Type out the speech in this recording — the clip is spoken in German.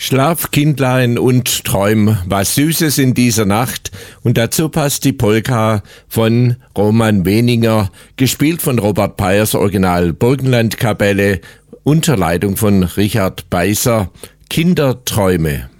Schlaf, Kindlein, und träum was Süßes in dieser Nacht. Und dazu passt die Polka von Roman Weninger, gespielt von Robert Peyers Original Burgenlandkapelle unter Leitung von Richard Beiser. Kinderträume.